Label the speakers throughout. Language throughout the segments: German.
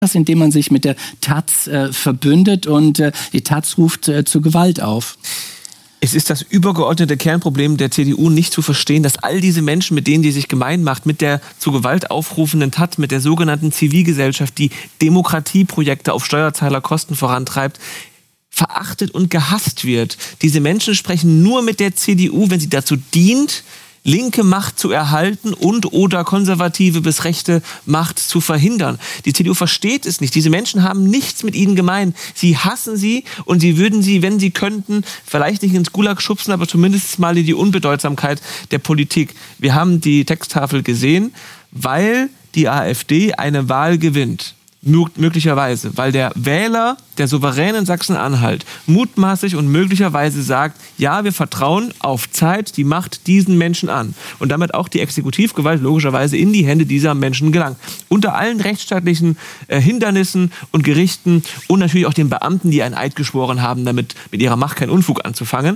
Speaker 1: indem man sich mit der Taz verbündet und die Taz ruft zu Gewalt auf.
Speaker 2: Es ist das übergeordnete Kernproblem der CDU, nicht zu verstehen, dass all diese Menschen, mit denen die sich gemein macht, mit der zu Gewalt aufrufenden Taz, mit der sogenannten Zivilgesellschaft, die Demokratieprojekte auf Steuerzahlerkosten vorantreibt, verachtet und gehasst wird. Diese Menschen sprechen nur mit der CDU, wenn sie dazu dient, linke Macht zu erhalten und oder konservative bis rechte Macht zu verhindern. Die CDU versteht es nicht. Diese Menschen haben nichts mit ihnen gemein. Sie hassen sie und sie würden sie, wenn sie könnten, vielleicht nicht ins Gulag schubsen, aber zumindest mal in die Unbedeutsamkeit der Politik. Wir haben die Texttafel gesehen, weil die AfD eine Wahl gewinnt. Möglicherweise, weil der Wähler der souveränen Sachsen-Anhalt mutmaßlich und möglicherweise sagt, ja, wir vertrauen auf Zeit die Macht diesen Menschen an und damit auch die Exekutivgewalt logischerweise in die Hände dieser Menschen gelangt. Unter allen rechtsstaatlichen Hindernissen und Gerichten und natürlich auch den Beamten, die einen Eid geschworen haben, damit mit ihrer Macht keinen Unfug anzufangen,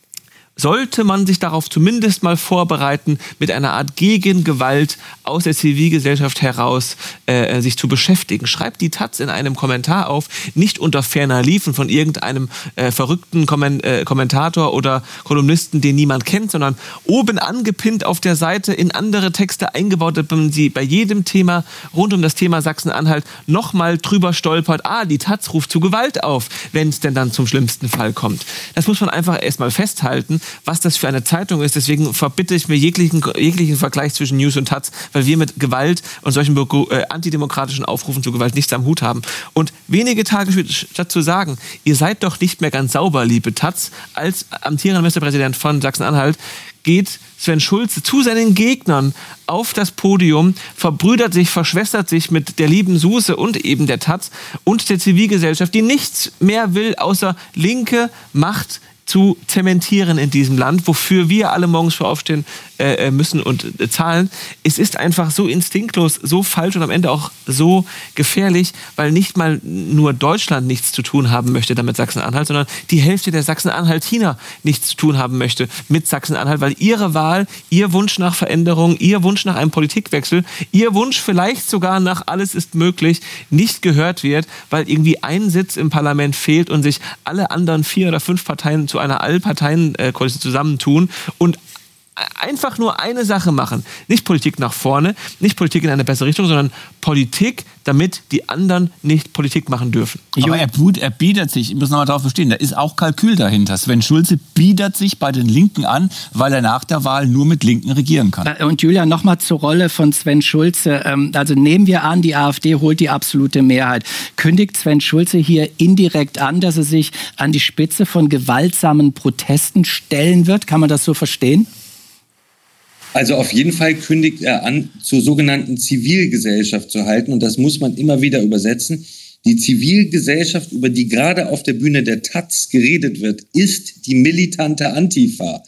Speaker 2: sollte man sich darauf zumindest mal vorbereiten, mit einer Art Gegengewalt aus der Zivilgesellschaft heraus sich zu beschäftigen. Schreibt die Taz in einem Kommentar auf, nicht unter ferner Liefen von irgendeinem verrückten Kommentator oder Kolumnisten, den niemand kennt, sondern oben angepinnt auf der Seite in andere Texte eingebaut, damit man sie bei jedem Thema rund um das Thema Sachsen-Anhalt nochmal drüber stolpert. Die Taz ruft zu Gewalt auf, wenn es denn dann zum schlimmsten Fall kommt. Das muss man einfach erstmal festhalten, was das für eine Zeitung ist. Deswegen verbitte ich mir jeglichen Vergleich zwischen News und Taz, weil wir mit Gewalt und solchen antidemokratischen Aufrufen zu Gewalt nichts am Hut haben. Und wenige Tage statt zu sagen, ihr seid doch nicht mehr ganz sauber, liebe Taz, als amtierender Ministerpräsident von Sachsen-Anhalt, geht Sven Schulze zu seinen Gegnern auf das Podium, verbrüdert sich, verschwestert sich mit der lieben Suse und eben der Taz und der Zivilgesellschaft, die nichts mehr will, außer linke Macht zu zementieren in diesem Land, wofür wir alle morgens für aufstehen müssen und zahlen. Es ist einfach so instinktlos, so falsch und am Ende auch so gefährlich, weil nicht mal nur Deutschland nichts zu tun haben möchte damit Sachsen-Anhalt, sondern die Hälfte der Sachsen-Anhaltiner nichts zu tun haben möchte mit Sachsen-Anhalt, weil ihre Wahl, ihr Wunsch nach Veränderung, ihr Wunsch nach einem Politikwechsel, ihr Wunsch vielleicht sogar nach alles ist möglich, nicht gehört wird, weil irgendwie ein Sitz im Parlament fehlt und sich alle anderen 4 oder 5 Parteien zu einer Allparteien-Koalition zusammentun und einfach nur eine Sache machen. Nicht Politik nach vorne, nicht Politik in eine bessere Richtung, sondern Politik, damit die anderen nicht Politik machen dürfen.
Speaker 3: Aber er biedert sich, ich muss nochmal darauf bestehen, da ist auch Kalkül dahinter. Sven Schulze biedert sich bei den Linken an, weil er nach der Wahl nur mit Linken regieren kann.
Speaker 1: Und Julia, nochmal zur Rolle von Sven Schulze. Also nehmen wir an, die AfD holt die absolute Mehrheit. Kündigt Sven Schulze hier indirekt an, dass er sich an die Spitze von gewaltsamen Protesten stellen wird? Kann man das so verstehen?
Speaker 4: Also auf jeden Fall kündigt er an, zur sogenannten Zivilgesellschaft zu halten. Und das muss man immer wieder übersetzen. Die Zivilgesellschaft, über die gerade auf der Bühne der Taz geredet wird, ist die militante Antifa.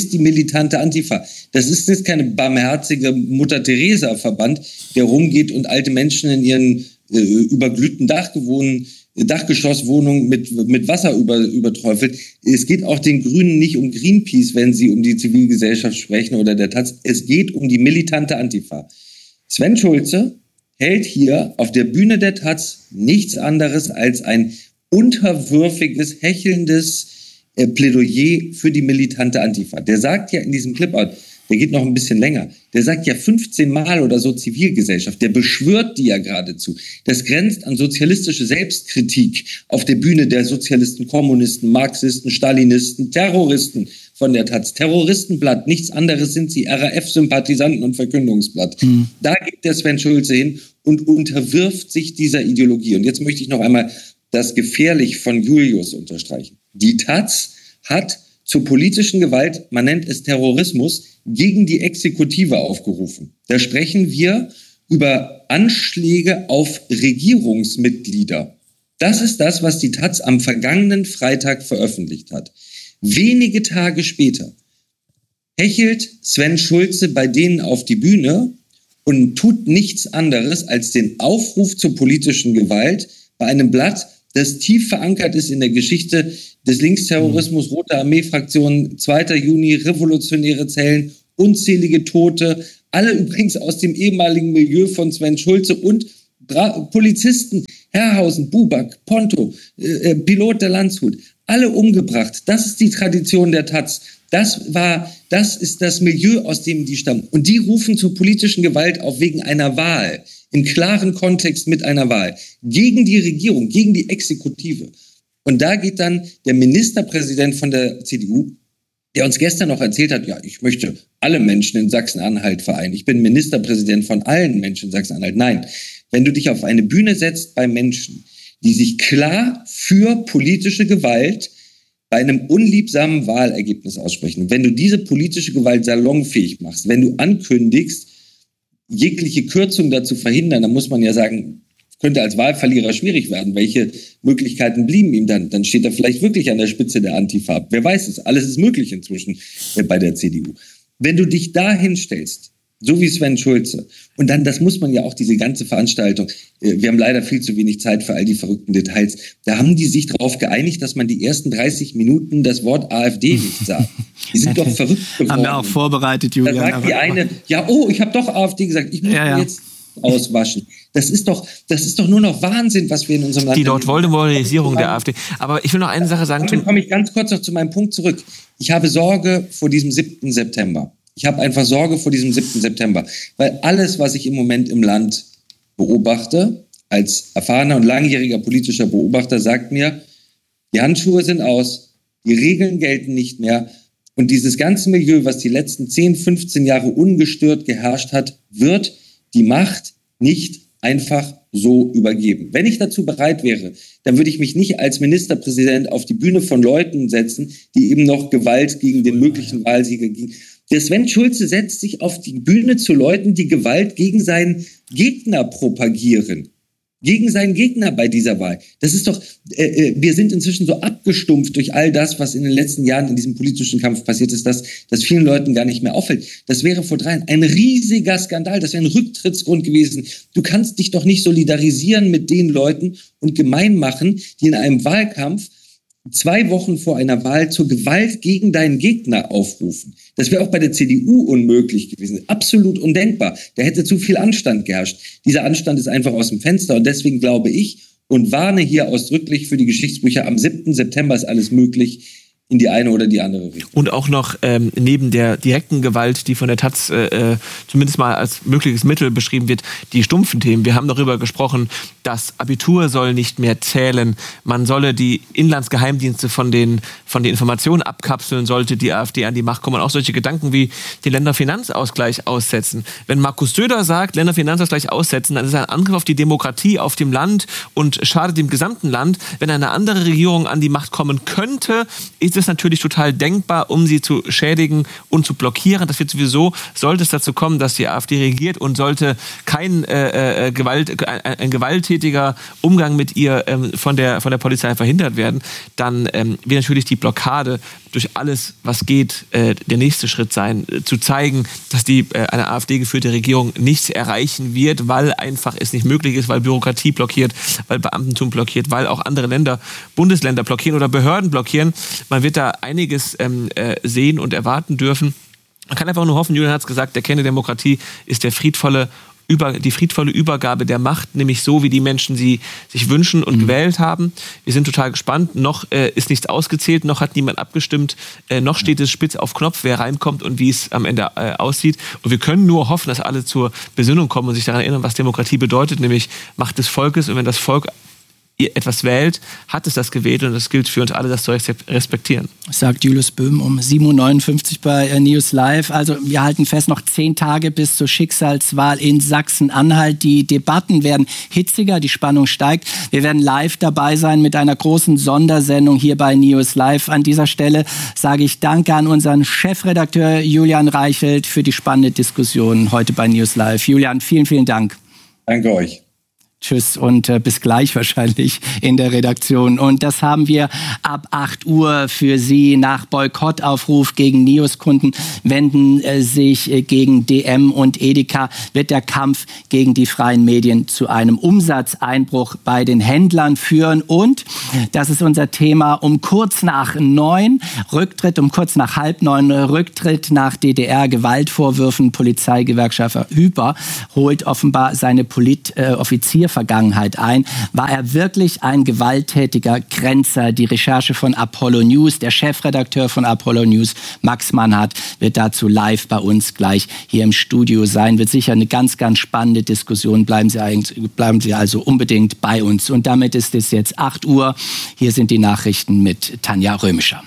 Speaker 4: Das ist jetzt keine barmherzige Mutter-Teresa-Verband, der rumgeht und alte Menschen in ihren überglühten Dachgeschosswohnungen mit Wasser überträufelt. Es geht auch den Grünen nicht um Greenpeace, wenn sie um die Zivilgesellschaft sprechen oder der Taz. Es geht um die militante Antifa. Sven Schulze hält hier auf der Bühne der Taz nichts anderes als ein unterwürfiges, hechelndes Plädoyer für die militante Antifa. Der sagt ja in diesem Clip, der geht noch ein bisschen länger, der sagt ja 15 Mal oder so Zivilgesellschaft, der beschwört die ja geradezu. Das grenzt an sozialistische Selbstkritik auf der Bühne der Sozialisten, Kommunisten, Marxisten, Stalinisten, Terroristen von der Taz. Terroristenblatt, nichts anderes sind sie, RAF-Sympathisanten und Verkündungsblatt. Da geht der Sven Schulze hin und unterwirft sich dieser Ideologie. Und jetzt möchte ich noch einmal das Gefährlich von Julius unterstreichen. Die Taz hat zur politischen Gewalt, man nennt es Terrorismus, gegen die Exekutive aufgerufen. Da sprechen wir über Anschläge auf Regierungsmitglieder. Das ist das, was die Taz am vergangenen Freitag veröffentlicht hat. Wenige Tage später hechelt Sven Schulze bei denen auf die Bühne und tut nichts anderes, als den Aufruf zur politischen Gewalt bei einem Blatt, das tief verankert ist in der Geschichte des Linksterrorismus, Rote Armee-Fraktion, 2. Juni, revolutionäre Zellen, unzählige Tote, alle übrigens aus dem ehemaligen Milieu von Sven Schulze und Polizisten, Herrhausen, Buback, Ponto, Pilot der Landshut, alle umgebracht. Das ist die Tradition der Taz. Das ist das Milieu, aus dem die stammen. Und die rufen zur politischen Gewalt auf wegen einer Wahl, im klaren Kontext mit einer Wahl, gegen die Regierung, gegen die Exekutive. Und da geht dann der Ministerpräsident von der CDU, der uns gestern noch erzählt hat, ja, ich möchte alle Menschen in Sachsen-Anhalt vereinen. Ich bin Ministerpräsident von allen Menschen in Sachsen-Anhalt. Nein, wenn du dich auf eine Bühne setzt bei Menschen, die sich klar für politische Gewalt bei einem unliebsamen Wahlergebnis aussprechen, wenn du diese politische Gewalt salonfähig machst, wenn du ankündigst, jegliche Kürzung dazu verhindern, dann muss man ja sagen, könnte als Wahlverlierer schwierig werden. Welche Möglichkeiten blieben ihm dann? Dann steht er vielleicht wirklich an der Spitze der Antifa. Wer weiß es? Alles ist möglich inzwischen bei der CDU. Wenn du dich da hinstellst, so wie Sven Schulze, und dann, das muss man ja auch, diese ganze Veranstaltung, wir haben leider viel zu wenig Zeit für all die verrückten Details, da haben die sich darauf geeinigt, dass man die ersten 30 Minuten das Wort AfD nicht sagt. Die sind doch verrückt geworden.
Speaker 1: Haben wir auch vorbereitet, Julian.
Speaker 4: Da sagt die eine, ja, oh, ich habe doch AfD gesagt, ich muss jetzt auswaschen. Das ist doch nur noch Wahnsinn, was wir in unserem Land...
Speaker 2: Die dort Voldemortisierung der AfD. Aber ich will noch eine Sache sagen.
Speaker 4: Dann komme ich ganz kurz noch zu meinem Punkt zurück. Ich habe Sorge vor diesem 7. September. Ich habe einfach Sorge vor diesem 7. September. Weil alles, was ich im Moment im Land beobachte, als erfahrener und langjähriger politischer Beobachter, sagt mir, die Handschuhe sind aus, die Regeln gelten nicht mehr. Und dieses ganze Milieu, was die letzten 10, 15 Jahre ungestört geherrscht hat, wird die Macht nicht einfach so übergeben. Wenn ich dazu bereit wäre, dann würde ich mich nicht als Ministerpräsident auf die Bühne von Leuten setzen, die eben noch Gewalt gegen den möglichen Wahlsieger gegen. Der Sven Schulze setzt sich auf die Bühne zu Leuten, die Gewalt gegen seinen Gegner propagieren. Gegen seinen Gegner bei dieser Wahl. Das ist doch, wir sind inzwischen so abgestumpft durch all das, was in den letzten Jahren in diesem politischen Kampf passiert ist, dass vielen Leuten gar nicht mehr auffällt. Das wäre vor 3 Jahren ein riesiger Skandal, das wäre ein Rücktrittsgrund gewesen. Du kannst dich doch nicht solidarisieren mit den Leuten und gemein machen, die in einem Wahlkampf 2 Wochen vor einer Wahl zur Gewalt gegen deinen Gegner aufrufen. Das wäre auch bei der CDU unmöglich gewesen. Absolut undenkbar. Da hätte zu viel Anstand geherrscht. Dieser Anstand ist einfach aus dem Fenster. Und deswegen glaube ich und warne hier ausdrücklich für die Geschichtsbücher, am 7. September ist alles möglich, in die eine oder die andere Richtung.
Speaker 2: Und auch noch neben der direkten Gewalt, die von der Taz zumindest mal als mögliches Mittel beschrieben wird, die stumpfen Themen. Wir haben darüber gesprochen, das Abitur soll nicht mehr zählen. Man solle die Inlandsgeheimdienste von den Informationen abkapseln, sollte die AfD an die Macht kommen. Und auch solche Gedanken wie den Länderfinanzausgleich aussetzen. Wenn Markus Söder sagt, Länderfinanzausgleich aussetzen, dann ist er ein Angriff auf die Demokratie, auf dem Land und schadet dem gesamten Land. Wenn eine andere Regierung an die Macht kommen könnte, ist es natürlich total denkbar, um sie zu schädigen und zu blockieren. Das wird sowieso, sollte es dazu kommen, dass die AfD regiert und sollte kein gewalttätiger Umgang mit ihr von der Polizei verhindert werden, dann wird natürlich die Blockade durch alles, was geht, der nächste Schritt sein, zu zeigen, dass eine AfD-geführte Regierung nichts erreichen wird, weil einfach es nicht möglich ist, weil Bürokratie blockiert, weil Beamtentum blockiert, weil auch andere Länder, Bundesländer blockieren oder Behörden blockieren. Man wird da einiges sehen und erwarten dürfen. Man kann einfach nur hoffen, Julian hat es gesagt, der Kern der Demokratie ist die friedvolle Übergabe der Macht, nämlich so, wie die Menschen sie sich wünschen und gewählt haben. Wir sind total gespannt. Noch ist nichts ausgezählt, noch hat niemand abgestimmt, noch steht es spitz auf Knopf, wer reinkommt und wie es am Ende aussieht. Und wir können nur hoffen, dass alle zur Besinnung kommen und sich daran erinnern, was Demokratie bedeutet, nämlich Macht des Volkes. Und wenn das Volk etwas wählt, hat es das gewählt und das gilt für uns alle, das zu respektieren.
Speaker 1: Sagt Julius Böhm um 7.59 Uhr bei News Live. Also wir halten fest, noch 10 Tage bis zur Schicksalswahl in Sachsen-Anhalt. Die Debatten werden hitziger, die Spannung steigt. Wir werden live dabei sein mit einer großen Sondersendung hier bei News Live. An dieser Stelle sage ich Danke an unseren Chefredakteur Julian Reichelt für die spannende Diskussion heute bei News Live. Julian, vielen, vielen Dank.
Speaker 4: Danke euch.
Speaker 1: Tschüss und bis gleich wahrscheinlich in der Redaktion. Und das haben wir ab 8 Uhr für Sie. Nach Boykottaufruf gegen Neos-Kunden wenden sich gegen DM und Edeka, wird der Kampf gegen die freien Medien zu einem Umsatzeinbruch bei den Händlern führen. Und, das ist unser Thema, um kurz nach 9, um kurz nach halb 9, Rücktritt nach DDR-Gewaltvorwürfen. Polizeigewerkschaft Hyper holt offenbar seine Offiziervertretung Vergangenheit ein. War er wirklich ein gewalttätiger Kränzer? Die Recherche von Apollo News, der Chefredakteur von Apollo News, Max Mannhardt, wird dazu live bei uns gleich hier im Studio sein. Wird sicher eine ganz, ganz spannende Diskussion. Bleiben Sie also unbedingt bei uns. Und damit ist es jetzt 8 Uhr. Hier sind die Nachrichten mit Tanja Römischer.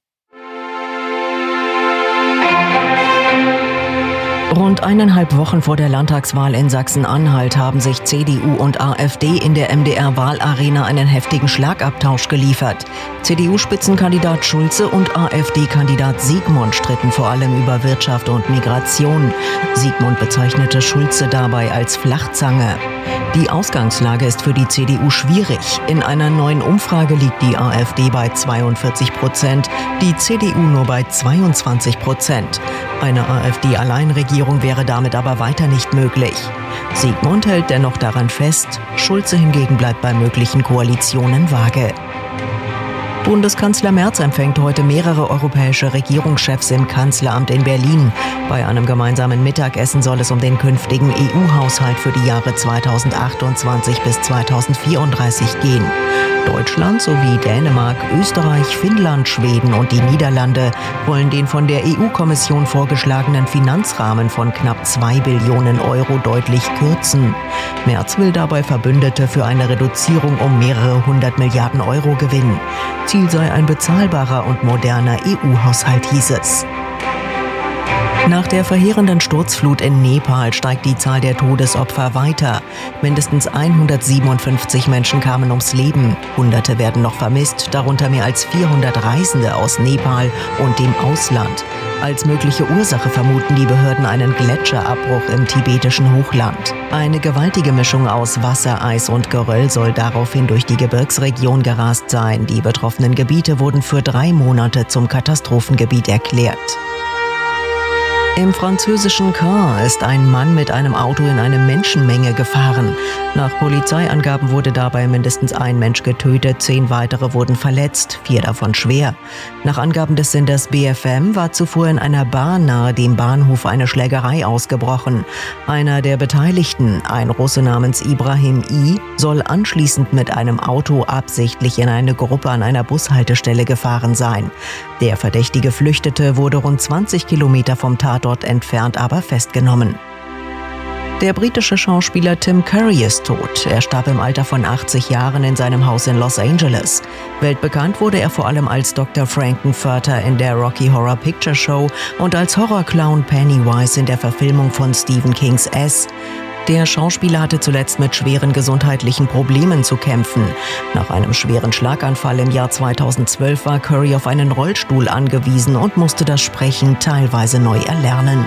Speaker 5: Rund 1,5 Wochen vor der Landtagswahl in Sachsen-Anhalt haben sich CDU und AfD in der MDR-Wahlarena einen heftigen Schlagabtausch geliefert. CDU-Spitzenkandidat Schulze und AfD-Kandidat Siegmund stritten vor allem über Wirtschaft und Migration. Siegmund bezeichnete Schulze dabei als Flachzange. Die Ausgangslage ist für die CDU schwierig. In einer neuen Umfrage liegt die AfD bei 42%, die CDU nur bei 22%. Eine AfD-Alleinregierung wäre damit aber weiter nicht möglich. Siegmund hält dennoch daran fest, Schulze hingegen bleibt bei möglichen Koalitionen vage. Bundeskanzler Merz empfängt heute mehrere europäische Regierungschefs im Kanzleramt in Berlin. Bei einem gemeinsamen Mittagessen soll es um den künftigen EU-Haushalt für die Jahre 2028 bis 2034 gehen. Deutschland sowie Dänemark, Österreich, Finnland, Schweden und die Niederlande wollen den von der EU-Kommission vorgeschlagenen Finanzrahmen von knapp 2 Billionen Euro deutlich kürzen. Merz will dabei Verbündete für eine Reduzierung um mehrere 100 Milliarden Euro gewinnen. Ziel sei ein bezahlbarer und moderner EU-Haushalt, hieß es. Nach der verheerenden Sturzflut in Nepal steigt die Zahl der Todesopfer weiter. Mindestens 157 Menschen kamen ums Leben. Hunderte werden noch vermisst, darunter mehr als 400 Reisende aus Nepal und dem Ausland. Als mögliche Ursache vermuten die Behörden einen Gletscherabbruch im tibetischen Hochland. Eine gewaltige Mischung aus Wasser, Eis und Geröll soll daraufhin durch die Gebirgsregion gerast sein. Die betroffenen Gebiete wurden für 3 Monate zum Katastrophengebiet erklärt. Im französischen Caen ist ein Mann mit einem Auto in eine Menschenmenge gefahren. Nach Polizeiangaben wurde dabei mindestens ein Mensch getötet, 10 weitere wurden verletzt, 4 davon schwer. Nach Angaben des Senders BFM war zuvor in einer Bar nahe dem Bahnhof eine Schlägerei ausgebrochen. Einer der Beteiligten, ein Russe namens Ibrahim I., soll anschließend mit einem Auto absichtlich in eine Gruppe an einer Bushaltestelle gefahren sein. Der Verdächtige flüchtete, wurde rund 20 Kilometer vom Tatort entfernt, aber festgenommen. Der britische Schauspieler Tim Curry ist tot. Er starb im Alter von 80 Jahren in seinem Haus in Los Angeles. Weltbekannt wurde er vor allem als Dr. Frankenfurter in der Rocky Horror Picture Show und als Horrorclown Pennywise in der Verfilmung von Stephen Kings S. Der Schauspieler hatte zuletzt mit schweren gesundheitlichen Problemen zu kämpfen. Nach einem schweren Schlaganfall im Jahr 2012 war Curry auf einen Rollstuhl angewiesen und musste das Sprechen teilweise neu erlernen.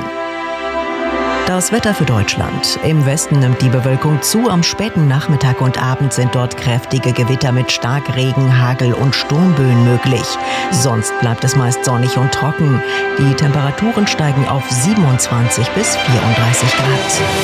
Speaker 5: Das Wetter für Deutschland. Im Westen nimmt die Bewölkung zu. Am späten Nachmittag und Abend sind dort kräftige Gewitter mit Starkregen, Hagel und Sturmböen möglich. Sonst bleibt es meist sonnig und trocken. Die Temperaturen steigen auf 27 bis 34 Grad.